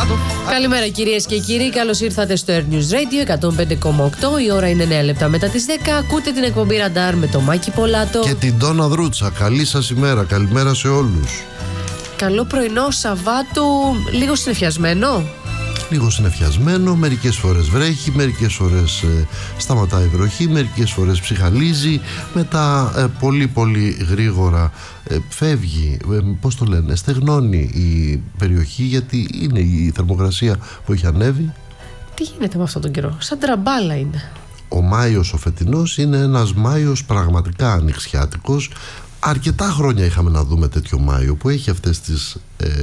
Καλημέρα κυρίες και κύριοι, καλώς ήρθατε στο Air News Radio 105,8. Η ώρα είναι 9 λεπτά μετά τις 10. Ακούτε την εκπομπή Ραντάρ με το Μάκη Πολάτο και την Ντόνα Δρούτσα. Καλή σας ημέρα, καλημέρα σε όλους. Καλό πρωινό Σαββάτου, λίγο συννεφιασμένο. Λίγο συννεφιασμένο, μερικές φορές βρέχει, μερικές φορές σταματάει η βροχή, μερικές φορές ψυχαλίζει, μετά πολύ γρήγορα φεύγει, πώς το λένε, στεγνώνει η περιοχή, γιατί είναι η θερμοκρασία που έχει ανέβει. Τι γίνεται με αυτόν τον καιρό, σαν τραμπάλα είναι. Ο Μάιος ο φετινός είναι ένας Μάιος πραγματικά ανοιξιάτικος. Αρκετά χρόνια είχαμε να δούμε τέτοιο Μάιο που έχει αυτές τις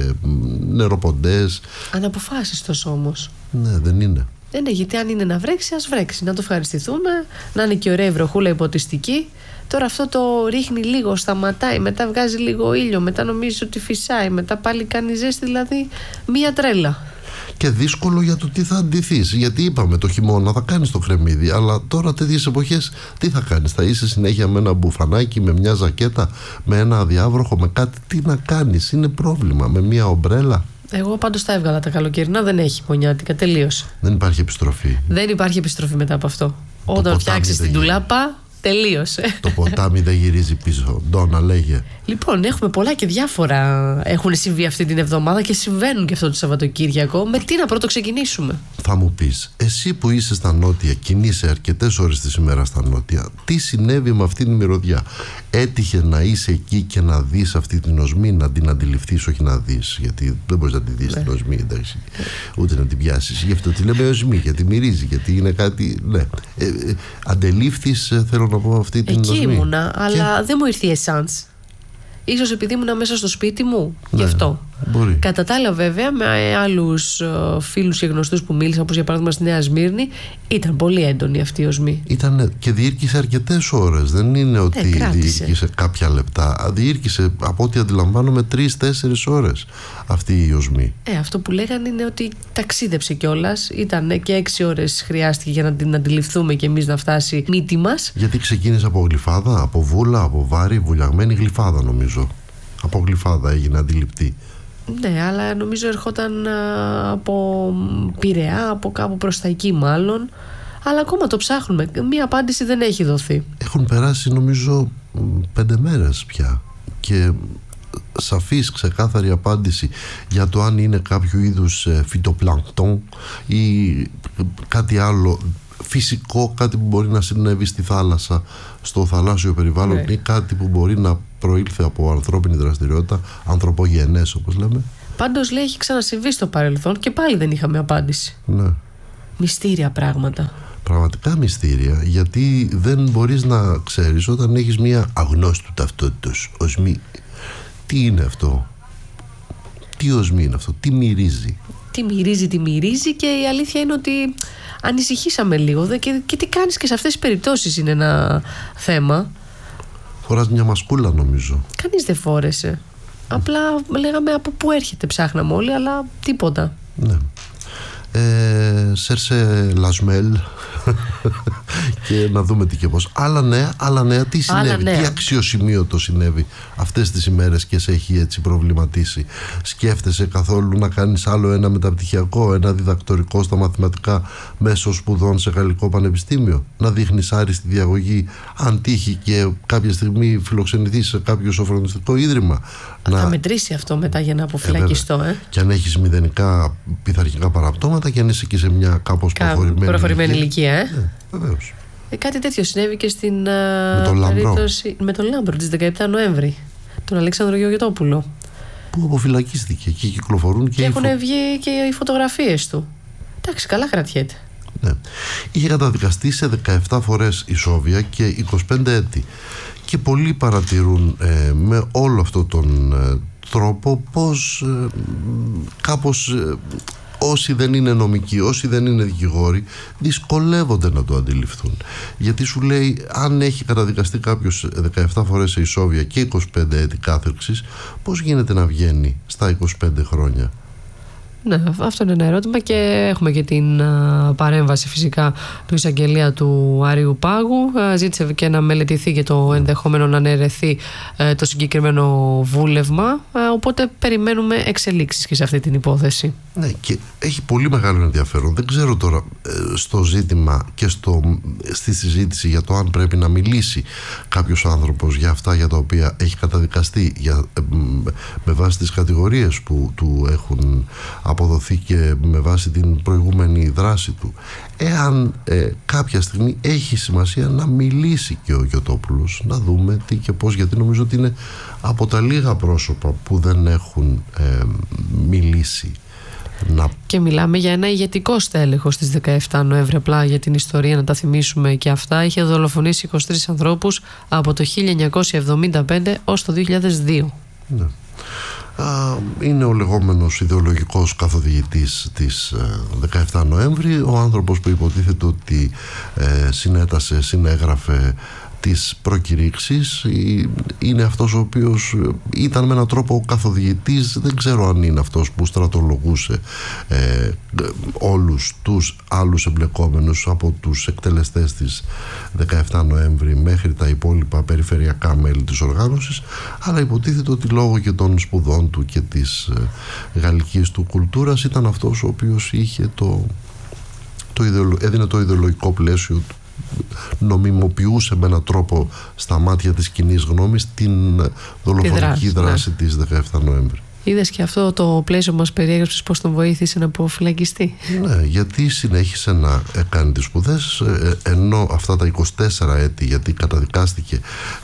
νεροποντές. Αναποφάσιστος όμως. Ναι, δεν είναι. Ναι, γιατί αν είναι να βρέξει, ας βρέξει. Να το ευχαριστηθούμε, να είναι και ωραία βροχούλα υποτιστική. Τώρα αυτό το ρίχνει λίγο, σταματάει, μετά βγάζει λίγο ήλιο, μετά νομίζει ότι φυσάει, μετά πάλι κάνει ζέστη, δηλαδή μία τρέλα. Και δύσκολο για το τι θα αντιθείς. Γιατί είπαμε το χειμώνα θα κάνεις το κρεμμύδι, αλλά τώρα τέτοιες εποχές τι θα κάνεις? Θα είσαι συνέχεια με ένα μπουφανάκι, με μια ζακέτα, με ένα αδιάβροχο, με κάτι? Τι να κάνεις? Είναι πρόβλημα. Με μια ομπρέλα. Εγώ πάντως τα έβγαλα τα καλοκαιρινά, δεν έχει χειμωνιάτικα, τελείωσε. Δεν υπάρχει επιστροφή. Δεν υπάρχει επιστροφή μετά από αυτό. Όταν φτιάξεις την τουλάπα, τελείωσε. Το ποτάμι δεν γυρίζει πίσω. Ντόνα, λέγε. Λοιπόν, έχουμε πολλά και διάφορα έχουν συμβεί αυτή την εβδομάδα και συμβαίνουν και αυτό το Σαββατοκύριακο. Με τι να πρώτο ξεκινήσουμε? Θα μου πεις, εσύ που είσαι στα νότια, κινείσαι αρκετές ώρες της ημέρας στα νότια, τι συνέβη με αυτή την μυρωδιά? Έτυχε να είσαι εκεί και να δεις αυτή την οσμή, να την αντιληφθείς, όχι να δεις, γιατί δεν μπορείς να τη δεις την οσμή, εντάξει, ούτε να την πιάσεις. Γι' αυτό τη λέμε οσμή, γιατί μυρίζει, γιατί είναι κάτι. Ναι. Αντελήφθης, θέλω να πω, αυτή την οσμή. Εκεί ήμουνα, αλλά δεν μου ήρθε η εσάνς. Ίσως επειδή ήμουνα μέσα στο σπίτι μου, γι' αυτό. Μπορεί. Κατά τα άλλα, βέβαια, με άλλους φίλους και γνωστούς που μίλησα, όπως για παράδειγμα στη Νέα Σμύρνη, ήταν πολύ έντονη αυτή η οσμή. Ήταν και διήρκησε αρκετές ώρες. Δεν είναι ότι διήρκησε κάποια λεπτά. Διήρκησε, από ό,τι αντιλαμβάνομαι, 3-4 ώρες αυτή η οσμή. Αυτό που λέγανε είναι ότι ταξίδεψε κιόλας. Ήταν και 6 ώρες χρειάστηκε για να την αντιληφθούμε κι εμείς να φτάσει μύτη μας. Γιατί ξεκίνησε από γλυφάδα, από βούλα, από βάρη, βουλιαγμένη γλυφάδα νομίζω. Από γλυφάδα έγινε αντιληπτή. Ναι, αλλά νομίζω ερχόταν από Πειραιά, από κάπου προς τα εκεί μάλλον. Αλλά ακόμα το ψάχνουμε. Μία απάντηση δεν έχει δοθεί. Έχουν περάσει νομίζω 5 μέρες πια και σαφής, ξεκάθαρη απάντηση για το αν είναι κάποιο είδους φυτοπλανκτόν ή κάτι άλλο φυσικό, κάτι που μπορεί να συνέβη στη θάλασσα, στο θαλάσσιο περιβάλλον, ή κάτι που μπορεί να προήλθε από ανθρώπινη δραστηριότητα, ανθρωπογενές όπως λέμε. Πάντως λέει έχει ξανασυμβεί στο παρελθόν και πάλι δεν είχαμε απάντηση. Ναι. Μυστήρια πράγματα. Πραγματικά μυστήρια, γιατί δεν μπορείς να ξέρεις όταν έχεις μια αγνώστου ταυτότητος οσμή. Τι είναι αυτό? Τι οσμή είναι αυτό? Τι μυρίζει? Τι μυρίζει και η αλήθεια είναι ότι ανησυχήσαμε λίγο και τι κάνεις και σε αυτές τις περιπτώσεις είναι ένα θέμα. Φοράς μια μασκούλα νομίζω. Κανείς δεν φόρεσε. Απλά λέγαμε από πού έρχεται, ψάχναμε όλοι, αλλά τίποτα. Ναι. Σέρσε Λασμέλ και να δούμε τι και πώς. Άλλα νέα, τι συνέβη, τι αξιοσημείωτο συνέβη αυτές τις ημέρες και σε έχει έτσι προβληματίσει? Σκέφτεσαι καθόλου να κάνεις άλλο ένα μεταπτυχιακό, ένα διδακτορικό στα μαθηματικά μέσω σπουδών σε Γαλλικό Πανεπιστήμιο? Να δείχνεις άριστη διαγωγή αν τύχει και κάποια στιγμή φιλοξενηθείς σε κάποιο σοφρονιστικό ίδρυμα? Θα μετρήσει αυτό μετά για να αποφυλακιστώ. Και αν έχεις μηδενικά πειθαρχικά παραπτώματα και αν είσαι και σε μια κάπως προχωρημένη ηλικία. Ναι, βεβαίως. Κάτι τέτοιο συνέβη και στην με τον Λάμπρο της 17 Νοέμβρη, τον Αλέξανδρο Γεωργιωτόπουλο, που αποφυλακίστηκε και κυκλοφορούν και έχουν βγει και οι φωτογραφίες του. Εντάξει, καλά κρατιέται. Ναι. Είχε καταδικαστεί σε 17 φορές ισόβια και 25 έτη. Και πολλοί παρατηρούν με όλο αυτόν τον τρόπο πως κάπως όσοι δεν είναι νομικοί, όσοι δεν είναι δικηγόροι, δυσκολεύονται να το αντιληφθούν. Γιατί σου λέει, αν έχει καταδικαστεί κάποιος 17 φορές σε ισόβια και 25 έτη κάθερξης, πώς γίνεται να βγαίνει στα 25 χρόνια? Ναι, αυτό είναι ένα ερώτημα και έχουμε και την παρέμβαση φυσικά του εισαγγελέα του Άριου Πάγου. Ζήτησε και να μελετηθεί και το ενδεχόμενο να αναιρεθεί το συγκεκριμένο βούλευμα, οπότε περιμένουμε εξελίξεις και σε αυτή την υπόθεση. Ναι, και έχει πολύ μεγάλο ενδιαφέρον. Δεν ξέρω τώρα στο ζήτημα και στη συζήτηση για το αν πρέπει να μιλήσει κάποιος άνθρωπος για αυτά για τα οποία έχει καταδικαστεί με βάση τις κατηγορίες που του έχουν αποδοθεί και με βάση την προηγούμενη δράση του. Εάν κάποια στιγμή έχει σημασία να μιλήσει και ο Γιωτόπουλος, να δούμε τι και πώς, γιατί νομίζω ότι είναι από τα λίγα πρόσωπα που δεν έχουν μιλήσει. Και μιλάμε για ένα ηγετικό στέλεχο στις 17 Νοέμβρη, απλά για την ιστορία να τα θυμίσουμε και αυτά. Είχε δολοφονήσει 23 ανθρώπους από το 1975 ως το 2002. Ναι. Είναι ο λεγόμενος ιδεολογικός καθοδηγητής της 17 Νοέμβρη, ο άνθρωπος που υποτίθεται ότι συνέγραφε τις προκηρύξεις. Είναι αυτός ο οποίος ήταν με έναν τρόπο καθοδηγητής, δεν ξέρω αν είναι αυτός που στρατολογούσε όλους τους άλλους εμπλεκόμενους από τους εκτελεστές της 17 Νοέμβρη μέχρι τα υπόλοιπα περιφερειακά μέλη της οργάνωσης, αλλά υποτίθεται ότι λόγω και των σπουδών του και της γαλλικής του κουλτούρας ήταν αυτός ο οποίος είχε έδινε το ιδεολογικό πλαίσιο του, νομιμοποιούσε με έναν τρόπο στα μάτια της κοινής γνώμης την δολοφονική δράση της 17 Νοέμβρη. Είδες και αυτό το πλαίσιο μας περιέγραψες πώς τον βοήθησε να αποφυλακιστεί. Ναι, γιατί συνέχισε να κάνει τις σπουδές, ενώ αυτά τα 24 έτη, γιατί καταδικάστηκε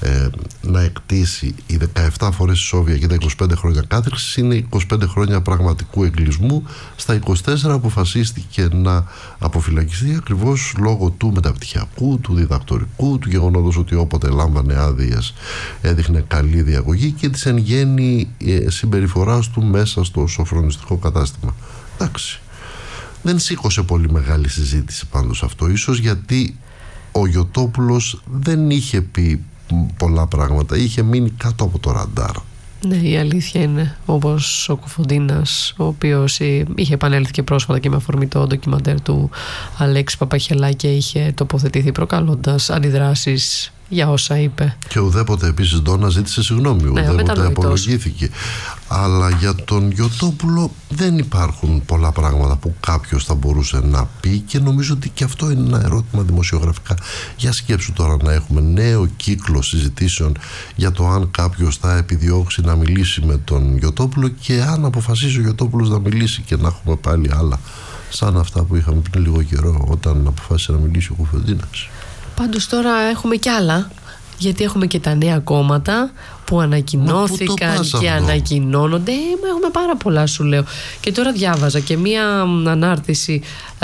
να εκτίσει οι 17 φορές ισόβια και τα 25 χρόνια κάθριξης, είναι 25 χρόνια πραγματικού εγκλισμού. Στα 24 αποφασίστηκε να αποφυλακιστεί ακριβώς λόγω του μεταπτυχιακού, του διδακτορικού, του γεγονότος ότι όποτε λάμβανε άδειες έδειχνε καλή διαγωγή και της εν γέννη συμπεριφορά του μέσα στο σοφρονιστικό κατάστημα. Εντάξει, δεν σήκωσε πολύ μεγάλη συζήτηση πάντως αυτό, ίσως γιατί ο Γιωτόπουλος δεν είχε πει πολλά πράγματα, είχε μείνει κάτω από το ραντάρ. Ναι, η αλήθεια είναι, όπως ο Κουφοντίνας, ο οποίος είχε επανέλθει και πρόσφατα και με αφορμή το ντοκιμαντέρ του Αλέξη Παπαχελά και είχε τοποθετηθεί προκαλώντας αντιδράσεις για όσα είπε. Και ουδέποτε επίσης Ντόνα ζήτησε συγγνώμη, ουδέποτε απολογήθηκε. Αλλά για τον Γιωτόπουλο δεν υπάρχουν πολλά πράγματα που κάποιος θα μπορούσε να πει και νομίζω ότι και αυτό είναι ένα ερώτημα δημοσιογραφικά. Για σκέψου τώρα να έχουμε νέο κύκλο συζητήσεων για το αν κάποιος θα επιδιώξει να μιλήσει με τον Γιωτόπουλο και αν αποφασίσει ο Γιωτόπουλος να μιλήσει και να έχουμε πάλι άλλα σαν αυτά που είχαμε πριν λίγο καιρό όταν αποφάσισε να μιλήσει ο Κουφοντίνας. Πάντως τώρα έχουμε κι άλλα, γιατί έχουμε και τα νέα κόμματα που ανακοινώθηκαν και ανακοινώνονται. Έχουμε πάρα πολλά, σου λέω. Και τώρα διάβαζα και μία ανάρτηση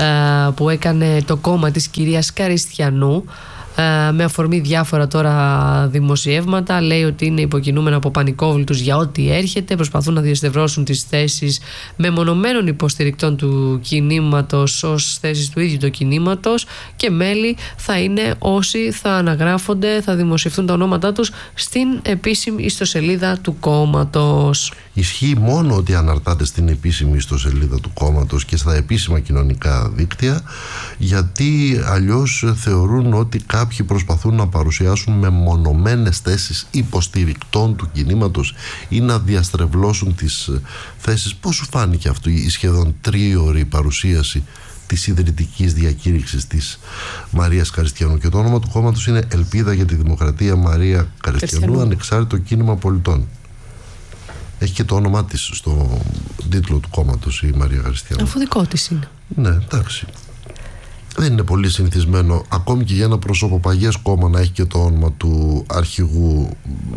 που έκανε το κόμμα της κυρίας Καριστιανού με αφορμή διάφορα τώρα δημοσιεύματα. Λέει ότι είναι υποκινούμενα από πανικόβλητους για ό,τι έρχεται, προσπαθούν να διαστευρώσουν τις θέσεις μεμονωμένων υποστηρικτών του κινήματος ως θέσεις του ίδιου του κινήματος και μέλη θα είναι όσοι θα αναγράφονται, θα δημοσιευτούν τα ονόματά τους στην επίσημη ιστοσελίδα του κόμματος. Ισχύει μόνο ότι αναρτάται στην επίσημη ιστοσελίδα του κόμματος και στα επίσημα κοινωνικά δίκτυα, γιατί αλλιώς θεωρούν ότι κάποιοι προσπαθούν να παρουσιάσουν μεμονωμένες θέσεις υποστηρικτών του κινήματος ή να διαστρεβλώσουν τις θέσεις. Πώς σου φάνηκε αυτή η σχεδόν 3ωρη παρουσίαση της ιδρυτικής διακήρυξης της Μαρίας Καριστιανού? Και το όνομα του κόμματος είναι Ελπίδα για τη Δημοκρατία Μαρία Καριστιανού, Ανεξάρτητο Κίνημα Πολιτών. Έχει και το όνομά της στο τίτλο του κόμματος η Μαρία Καριστιανού. Αφού δικό της είναι. Ναι, εντάξει. Δεν είναι πολύ συνηθισμένο ακόμη και για ένα προσωποπαγές κόμμα να έχει και το όνομα του αρχηγού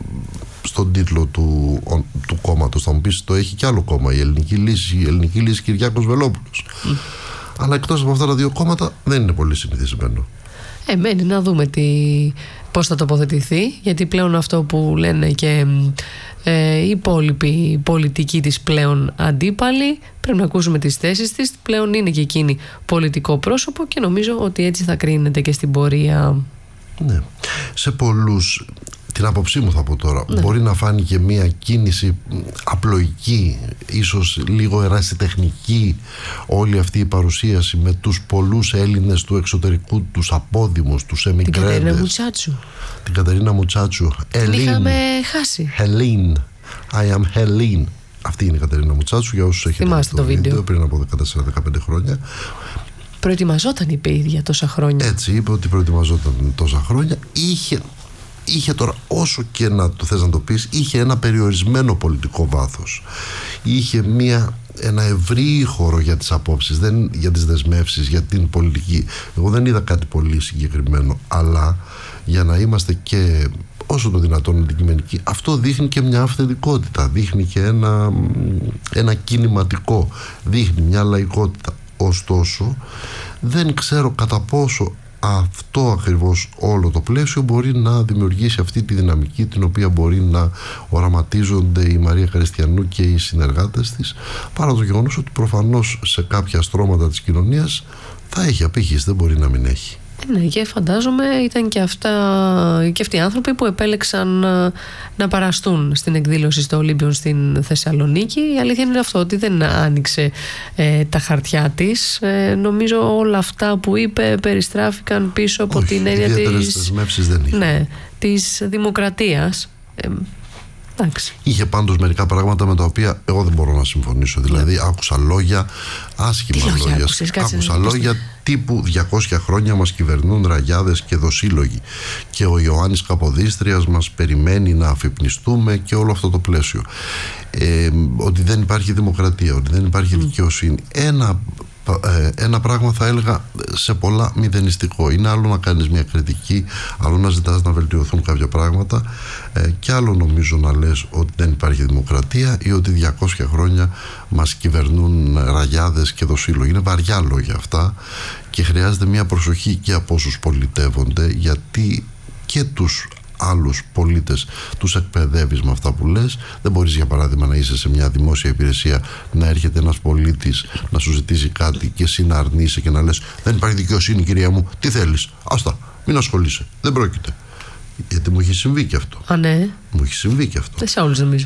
στον τίτλο του κόμματος. Θα μου πεις, το έχει κι άλλο κόμμα, η Ελληνική Λύση Κυριάκος Βελόπουλος. Αλλά εκτός από αυτά τα δύο κόμματα δεν είναι πολύ συνηθισμένο. Μένει να δούμε πώς θα τοποθετηθεί, γιατί πλέον αυτό που λένε και οι υπόλοιποι πολιτικοί της πλέον αντίπαλοι, πρέπει να ακούσουμε τις θέσεις της. Πλέον είναι και εκείνη πολιτικό πρόσωπο και νομίζω ότι έτσι θα κρίνεται και στην πορεία. Ναι. Σε πολλούς την άποψή μου θα πω τώρα, μπορεί να φάνηκε μια κίνηση απλοϊκή, ίσως λίγο ερασιτεχνική, όλη αυτή η παρουσίαση με τους πολλούς Έλληνες του εξωτερικού, τους απόδημους, τους εμιγκρέντες. Την Κατερίνα Μουτσάτσου. Την Κατερίνα Μουτσάτσου. Την είχαμε χάσει. Helene. I am Helene. Αυτή είναι η Κατερίνα Μουτσάτσου, για όσους έχετε δει το βίντεο πριν από 14-15 χρόνια. Προετοιμαζόταν, είπε η ίδια, τόσα χρόνια. Έτσι είπε ότι προετοιμαζόταν τόσα χρόνια. Είχε τώρα, όσο και να το θες να το πεις, είχε ένα περιορισμένο πολιτικό βάθος. Είχε ένα ευρύ χώρο για τις απόψεις, για τις δεσμεύσεις, για την πολιτική. Εγώ δεν είδα κάτι πολύ συγκεκριμένο, αλλά για να είμαστε και όσο το δυνατόν αντικειμενικοί, αυτό δείχνει και μια αυθεντικότητα, δείχνει και ένα κινηματικό, δείχνει μια λαϊκότητα. Ωστόσο, δεν ξέρω κατά πόσο αυτό ακριβώς όλο το πλαίσιο μπορεί να δημιουργήσει αυτή τη δυναμική την οποία μπορεί να οραματίζονται η Μαρία Χαριστιανού και οι συνεργάτες της, παρά το γεγονός ότι προφανώς σε κάποια στρώματα της κοινωνίας θα έχει απήχηση, δεν μπορεί να μην έχει. Ναι, και φαντάζομαι ήταν και αυτοί οι άνθρωποι που επέλεξαν να παραστούν στην εκδήλωση στο Ολύμπιον στην Θεσσαλονίκη. Η αλήθεια είναι αυτό, ότι δεν άνοιξε τα χαρτιά της. Νομίζω όλα αυτά που είπε περιστράφηκαν πίσω από την έννοια της δημοκρατίας. Είχε πάντως μερικά πράγματα με τα οποία εγώ δεν μπορώ να συμφωνήσω. Δηλαδή άκουσα λόγια, άσχημα λόγια. Άκουσα λόγια τύπου 200 χρόνια μας κυβερνούν ραγιάδες και δοσύλλογοι και ο Ιωάννης Καποδίστριας μας περιμένει να αφυπνιστούμε και όλο αυτό το πλαίσιο. Ότι δεν υπάρχει δημοκρατία, ότι δεν υπάρχει δικαιοσύνη. Ένα πράγμα θα έλεγα σε πολλά μηδενιστικό. Είναι άλλο να κάνεις μια κριτική, άλλο να ζητάς να βελτιωθούν κάποια πράγματα, και άλλο νομίζω να λες ότι δεν υπάρχει δημοκρατία ή ότι 200 χρόνια μας κυβερνούν ραγιάδες και δοσύλλογοι. Είναι βαριά λόγια αυτά και χρειάζεται μια προσοχή και από όσους πολιτεύονται, γιατί και τους άλλους πολίτες τους εκπαιδεύεις με αυτά που λες. Δεν μπορείς, για παράδειγμα, να είσαι σε μια δημόσια υπηρεσία, να έρχεται ένας πολίτης να σου ζητήσει κάτι και εσύ να αρνείσαι και να λες δεν υπάρχει δικαιοσύνη, κυρία μου, τι θέλεις, άστα, μην ασχολείσαι, δεν πρόκειται. Γιατί μου έχει συμβεί και αυτό. Α, ναι. Μου έχει συμβεί και αυτό. Δεν σε όλους νομίζω.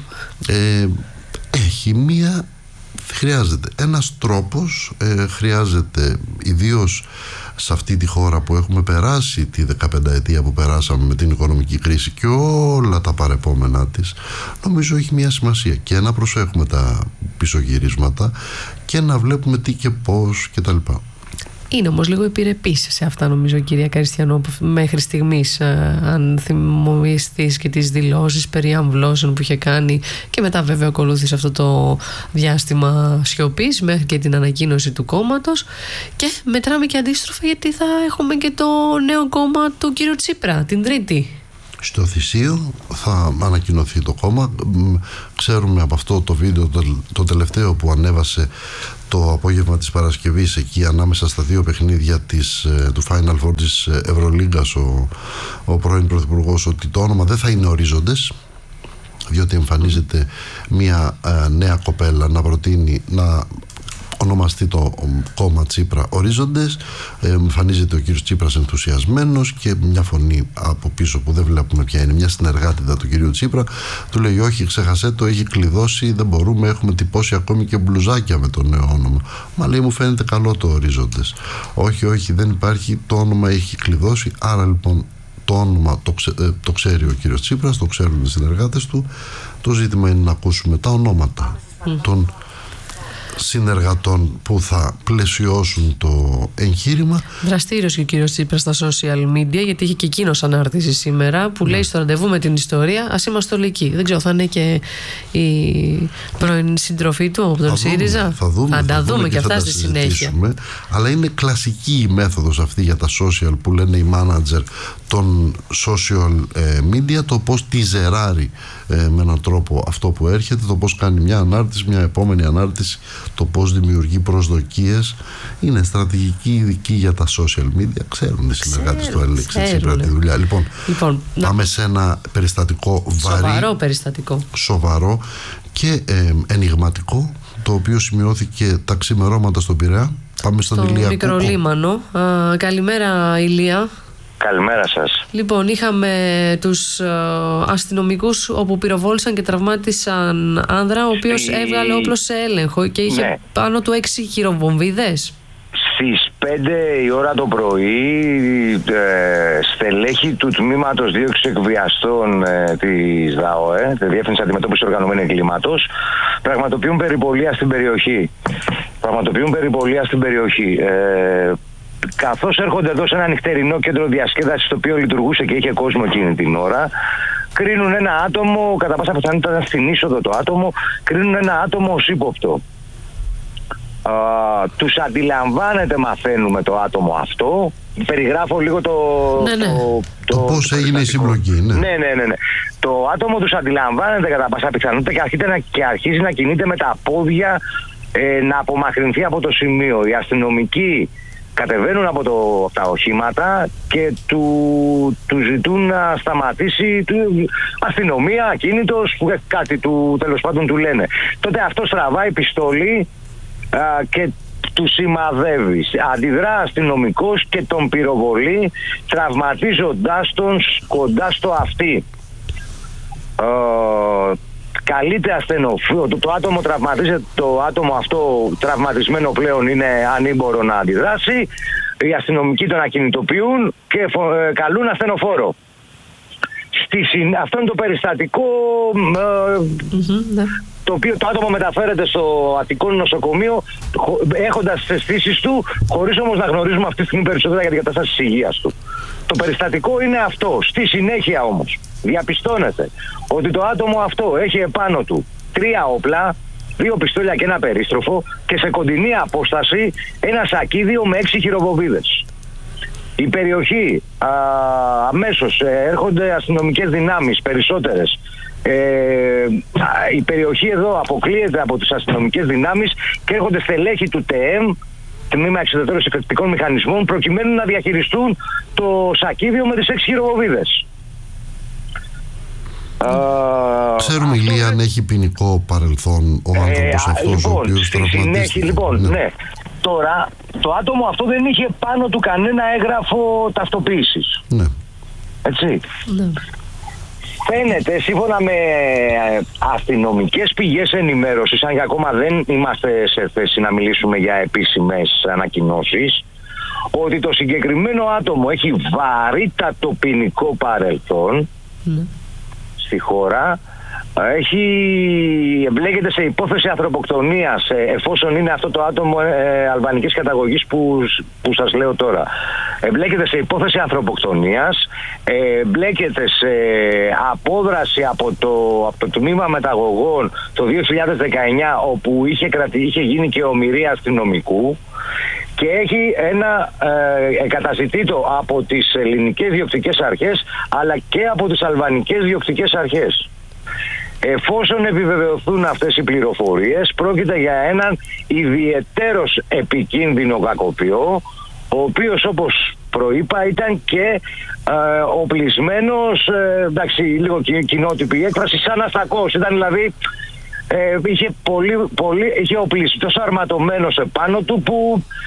Χρειάζεται ένας τρόπος, χρειάζεται ιδίως σε αυτή τη χώρα που έχουμε περάσει τη 15ετία που περάσαμε με την οικονομική κρίση και όλα τα παρεπόμενά της, νομίζω έχει μια σημασία και να προσέχουμε τα πισωγυρίσματα και να βλέπουμε τι και πώς και τα λοιπά. Είναι όμως λίγο επιρρεπής σε αυτά, νομίζω, κυρία Καριστιανό, μέχρι στιγμής, αν θυμηθείς και τις δηλώσεις περί αμβλώσεων που είχε κάνει και μετά βέβαια ακολούθησε αυτό το διάστημα σιωπής μέχρι και την ανακοίνωση του κόμματος, και μετράμε και αντίστροφα γιατί θα έχουμε και το νέο κόμμα του κύριου Τσίπρα την Τρίτη. Στο Θησίο θα ανακοινωθεί το κόμμα. Ξέρουμε από αυτό το βίντεο το τελευταίο που ανέβασε το απόγευμα της Παρασκευής, εκεί ανάμεσα στα δύο παιχνίδια του Final Four της Ευρωλίγκας, ο πρώην Πρωθυπουργός, ότι το όνομα δεν θα είναι Ορίζοντες, διότι εμφανίζεται μια νέα κοπέλα να προτείνει να ονομαστεί το κόμμα Τσίπρα Ορίζοντες. Εμφανίζεται ο κύριος Τσίπρας ενθουσιασμένος και μια φωνή από πίσω που δεν βλέπουμε ποια είναι, μια συνεργάτηδα του κυρίου Τσίπρα, του λέει όχι, ξέχασέ το, έχει κλειδώσει, δεν μπορούμε, έχουμε τυπώσει ακόμη και μπλουζάκια με το νέο όνομα. Μα λέει, μου φαίνεται καλό το Ορίζοντες. Όχι, δεν υπάρχει, το όνομα έχει κλειδώσει. Άρα λοιπόν το όνομα το ξέρει ο κύριος Τσίπρας, το ξέρουν οι συνεργάτες του. Το ζήτημα είναι να ακούσουμε τα ονόματα των συνεργατών που θα πλαισιώσουν το εγχείρημα. Δραστήριος και ο κύριος Τσίπρας στα social media, γιατί είχε και εκείνος ανάρτηση σήμερα που λέει στο ραντεβού με την ιστορία ας είμαστε όλοι εκεί. Δεν ξέρω, θα είναι και η πρώην συντροφή του από τον ΣΥΡΙΖΑ. Θα τα δούμε και αυτά στη συνέχεια. Αλλά είναι κλασική η μέθοδος αυτή για τα social που λένε οι manager των social media, το πώς τιζεράρει με έναν τρόπο αυτό που έρχεται, το πώς κάνει μια ανάρτηση, μια επόμενη ανάρτηση, το πώς δημιουργεί προσδοκίες. Είναι στρατηγική ειδική για τα social media. Ξέρουν οι συνεργάτες του Αλέξη Τσίπρα τη δουλειά. Λοιπόν, πάμε σε ένα περιστατικό σοβαρό περιστατικό. Σοβαρό και ενιγματικό, το οποίο σημειώθηκε τα ξημερώματα στον Πειραιά. Πάμε στον Ηλία Μικρολίμανο. Καλημέρα, Ηλία. Καλημέρα σας. Λοιπόν, είχαμε τους αστυνομικούς όπου πυροβόλησαν και τραυμάτισαν άνδρα, ο οποίος έβγαλε όπλο σε έλεγχο και είχε πάνω του 6 χειροβομβίδες. Στις 5 η ώρα το πρωί, στελέχη του τμήματος δίωξης εκβιαστών της ΔΑΟΕ, τη Διεύθυνση Αντιμετώπισης Οργανωμένου Εγκλήματος, πραγματοποιούν περιπολία στην περιοχή. Καθώς έρχονται εδώ σε ένα νυχτερινό κέντρο διασκέδασης, το οποίο λειτουργούσε και είχε κόσμο εκείνη την ώρα, κρίνουν ένα άτομο, κατά πάσα πιθανότητα ήταν στην είσοδο το άτομο, κρίνουν ένα άτομο ως ύποπτο. Τους αντιλαμβάνεται, μαθαίνουμε, το άτομο αυτό. Περιγράφω λίγο το πώς έγινε η συμπλοκή. Ναι. Το άτομο τους αντιλαμβάνεται κατά πάσα πιθανότητα και αρχίζει να κινείται με τα πόδια να απομακρυνθεί από το σημείο. Οι αστυνομικοί κατεβαίνουν από τα οχήματα και του ζητούν να σταματήσει, αστυνομία, ακίνητος, κάτι τέλος πάντων του λένε. Τότε αυτός τραβάει πιστόλι και του σημαδεύει. Αντιδρά αστυνομικός και τον πυροβολεί, τραυματίζοντάς τον κοντά στο αυτί. Καλείται ασθενοφύλακα. Το άτομο τραυματίζεται, το άτομο αυτό τραυματισμένο πλέον είναι ανήμπορο να αντιδράσει. Οι αστυνομικοί τον ακινητοποιούν και καλούν ασθενοφόρο. Αυτό είναι το περιστατικό, το οποίο το άτομο μεταφέρεται στο Αττικό νοσοκομείο έχοντας τις αισθήσεις του, χωρίς όμως να γνωρίζουμε αυτή τη στιγμή περισσότερα για την κατάσταση της υγείας του. Το περιστατικό είναι αυτό. Στη συνέχεια όμως διαπιστώνεται ότι το άτομο αυτό έχει επάνω του 3 όπλα, 2 πιστόλια και ένα περίστροφο και σε κοντινή απόσταση ένα σακίδιο με 6 χειροβομβίδες. Η περιοχή αμέσως έρχονται αστυνομικές δυνάμεις περισσότερες. Η περιοχή εδώ αποκλείεται από τις αστυνομικές δυνάμεις και έρχονται στελέχη του ΤΕΕΜ, Τμήμα Εξουδετερώσεων Εκρηκτικών Μηχανισμών, προκειμένου να διαχειριστούν το σακίδιο με τις 6 χειροβομβίδες. Ξέρουμε, Ηλία, αν έχει ποινικό παρελθόν ο άνθρωπος αυτός, ο οποίος τραυματίστηκε. Ναι. Τώρα, το άτομο αυτό δεν είχε πάνω του κανένα έγγραφο ταυτοποίησης. Ναι. Έτσι. Ναι. Φαίνεται, σύμφωνα με αστυνομικές πηγές ενημέρωσης, αν και ακόμα δεν είμαστε σε θέση να μιλήσουμε για επίσημες ανακοινώσεις, ότι το συγκεκριμένο άτομο έχει βαρύτατο ποινικό παρελθόν στη χώρα, εμπλέκεται σε υπόθεση ανθρωποκτονίας, εφόσον είναι αυτό το άτομο αλβανικής καταγωγής που σας λέω τώρα. Εμπλέκεται σε υπόθεση ανθρωποκτονίας, εμπλέκεται σε απόδραση από το τμήμα μεταγωγών το 2019, όπου είχε γίνει και ομηρία αστυνομικού, και έχει καταζητήτο από τις ελληνικές διοκτικές αρχές αλλά και από τις αλβανικές διοκτικές αρχές. Εφόσον επιβεβαιωθούν αυτές οι πληροφορίες, πρόκειται για έναν ιδιαιτέρως επικίνδυνο κακοποιό, ο οποίος, όπως προείπα, ήταν και οπλισμένος, εντάξει, λίγο κοινότυπη έκφραση, σαν αστακός. Ήταν δηλαδή, είχε οπλίσει τόσο αρματωμένος επάνω του, που